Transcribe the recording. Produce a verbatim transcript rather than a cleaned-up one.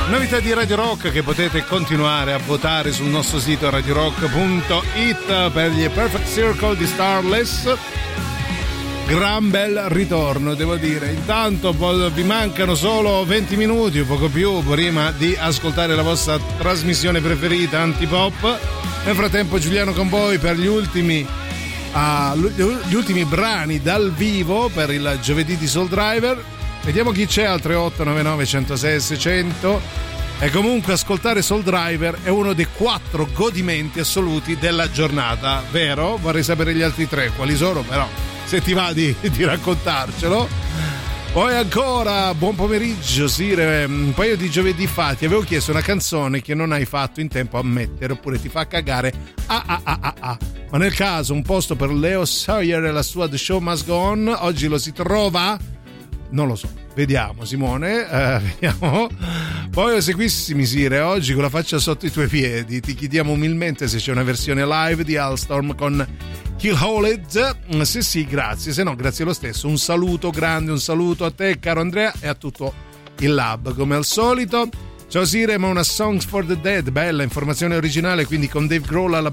Novità di Radio Rock che potete continuare a votare sul nostro sito radio rock punto it per gli Perfect Circle di Starless. Gran bel ritorno, devo dire. Intanto vi mancano solo venti minuti o poco più prima di ascoltare la vostra trasmissione preferita Antipop. Nel frattempo Giuliano con voi per gli ultimi uh, gli ultimi brani dal vivo per il giovedì di Soul Driver. Vediamo chi c'è al tre otto nove nove uno zero sei sei zero zero. E comunque ascoltare Soul Driver è uno dei quattro godimenti assoluti della giornata, vero? Vorrei sapere gli altri tre quali sono, però se ti va di, di raccontarcelo. Poi ancora buon pomeriggio Sire, un paio di giovedì fa ti avevo chiesto una canzone che non hai fatto in tempo a mettere, oppure ti fa cagare ah ah ah ah ah. Ma nel caso un posto per Leo Sawyer e la sua The Show Must Go On oggi lo si trova? Non lo so, vediamo Simone, eh, vediamo. Poi eseguissimi Sire, oggi con la faccia sotto i tuoi piedi ti chiediamo umilmente se c'è una versione live di Halstorm con Kill Howlett. Se sì, grazie, se no grazie lo stesso. Un saluto grande, un saluto a te caro Andrea e a tutto il lab come al solito. Ciao Sire, ma una Songs for the Dead, bella informazione originale, quindi con Dave Grohl alla